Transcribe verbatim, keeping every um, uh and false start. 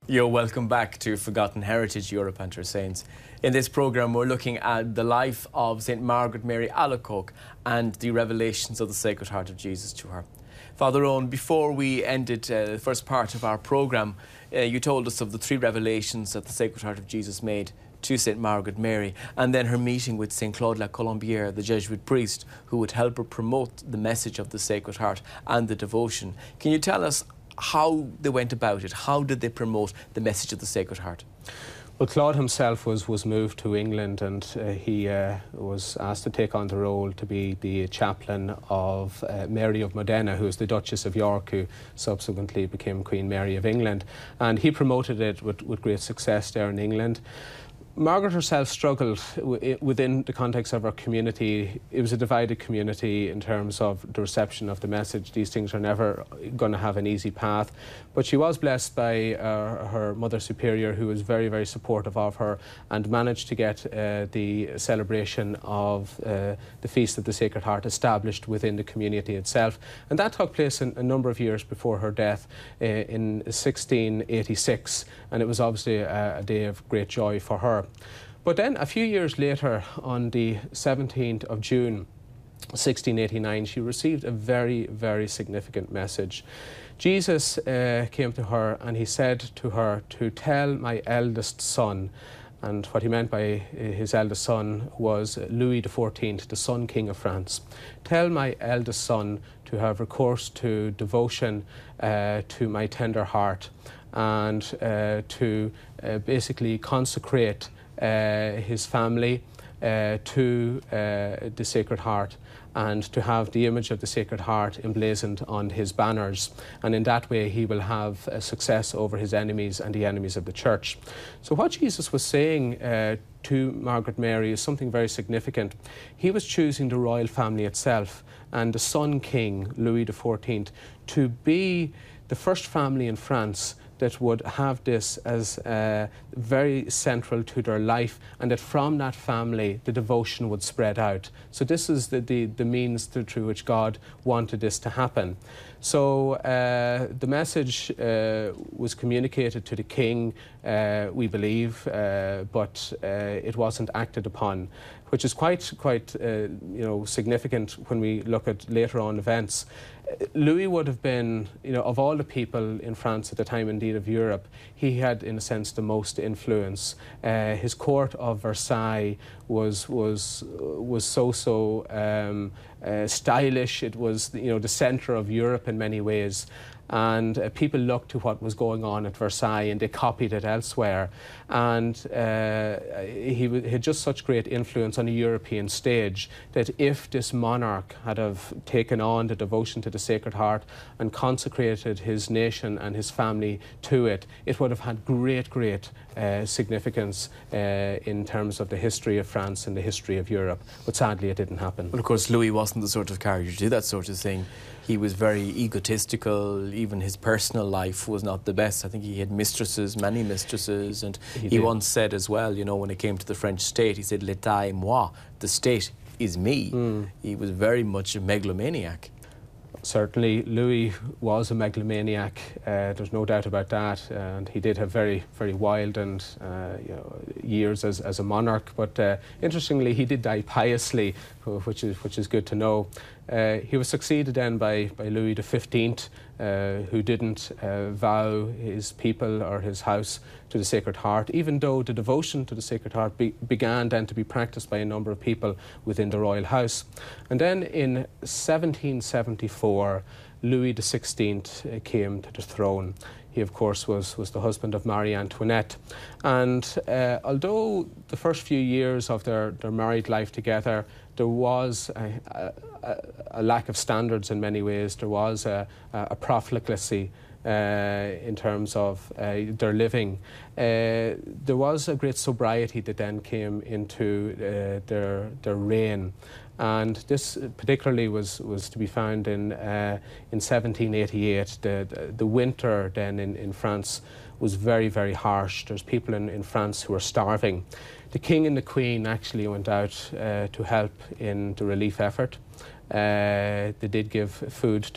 You're welcome back to Forgotten Heritage, Europe and her Saints. In this programme, we're looking at the life of Saint Margaret Mary Alacoque and the revelations of the Sacred Heart of Jesus to her. Father Owen, before we ended uh, the first part of our programme, uh, you told us of the three revelations that the Sacred Heart of Jesus made to Saint Margaret Mary, and then her meeting with Saint Claude La Colombière, the Jesuit priest, who would help her promote the message of the Sacred Heart and the devotion. Can you tell us how they went about it? How did they promote the message of the Sacred Heart? Well, Claude himself was, was moved to England, and uh, he uh, was asked to take on the role to be the chaplain of uh, Mary of Modena, who was the Duchess of York, who subsequently became Queen Mary of England. And he promoted it with, with great success there in England. Margaret herself struggled within the context of her community. It was a divided community in terms of the reception of the message. These things are never going to have an easy path. But she was blessed by uh, her Mother Superior, who was very, very supportive of her and managed to get uh, the celebration of uh, the Feast of the Sacred Heart established within the community itself. And that took place in, a number of years before her death uh, in sixteen eighty-six. And it was obviously a, a day of great joy for her. But then a few years later, on the seventeenth of June sixteen eighty-nine, she received a very, very significant message. Jesus uh, came to her and he said to her to tell my eldest son, and what he meant by his eldest son was Louis the fourteenth, the Sun King of France. Tell my eldest son to have recourse to devotion uh, to my tender heart, and uh, to uh, basically consecrate uh, his family uh, to uh, the Sacred Heart, and to have the image of the Sacred Heart emblazoned on his banners. And in that way he will have uh, success over his enemies and the enemies of the Church. So what Jesus was saying uh, to Margaret Mary is something very significant. He was choosing the royal family itself and the Sun King, Louis the fourteenth, to be the first family in France that would have this as uh, very central to their life, and that from that family the devotion would spread out. So this is the, the, the means to, through which God wanted this to happen. So uh, the message uh, was communicated to the king, uh, we believe, uh, but uh, it wasn't acted upon, which is quite, quite uh, you know, significant when we look at later on events. Louis would have been, you know, of all the people in France at the time, indeed of Europe, he had, in a sense, the most influence. Uh, his court of Versailles was was was so so um, uh, stylish. It was, you know, the centre of Europe in many ways. And uh, people looked to what was going on at Versailles and they copied it elsewhere. And uh, he, he had just such great influence on a European stage that if this monarch had have taken on the devotion to the Sacred Heart and consecrated his nation and his family to it, it would have had great, great uh, significance uh, in terms of the history of France and the history of Europe. But sadly, it didn't happen. Well, of course, Louis wasn't the sort of character to do that sort of thing. He was very egotistical. Even his personal life was not the best. I think he had mistresses, many mistresses, and he, he once said as well, you know, when it came to the French state, he said, "L'État est moi," the state is me. Mm. He was very much a megalomaniac. Certainly, Louis was a megalomaniac. Uh, there's no doubt about that, and he did have very, very wild and uh, you know, years as, as a monarch. But uh, interestingly, he did die piously, which is which is good to know. Uh, he was succeeded then by by Louis the fifteenth, uh, who didn't uh, vow his people or his house to the Sacred Heart, even though the devotion to the Sacred Heart be began then to be practiced by a number of people within the royal house. And then in seventeen seventy-four, Louis the sixteenth uh, came to the throne. He, of course, was, was the husband of Marie Antoinette. And uh, although the first few years of their, their married life together, there was a, a, a lack of standards in many ways. There was a, a profligacy uh, in terms of uh, their living. Uh, there was a great sobriety that then came into uh, their, their reign. And this particularly was, was to be found in, uh, in seventeen eighty-eight. The, the, the winter then in, in France was very, very harsh. There's people in, in France who are starving. The King and the Queen actually went out uh, to help in the relief effort. Uh, they did give food to